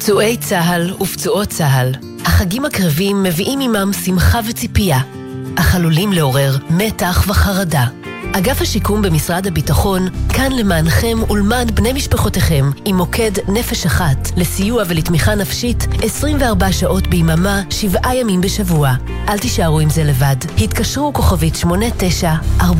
פצועי צהל ופצועות צהל, החגים הקרבים מביאים עמם שמחה וציפייה, אך עלולים לעורר מתח וחרדה. אגף השיקום במשרד הביטחון כאן למענכם ולמען בני משפחותיכם עם מוקד נפש אחת לסיוע ולתמיכה נפשית 24 שעות ביממה 7 ימים בשבוע. אל תישארו עם זה לבד. התקשרו כוכבית 8940